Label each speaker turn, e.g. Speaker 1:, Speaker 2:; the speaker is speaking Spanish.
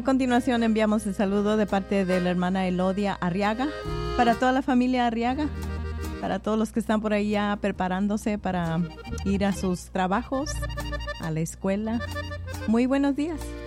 Speaker 1: A continuación enviamos el saludo de parte de la hermana Elodia Arriaga, para toda la familia Arriaga, para todos los que están por ahí ya preparándose para ir a sus trabajos, a la escuela. Muy buenos días.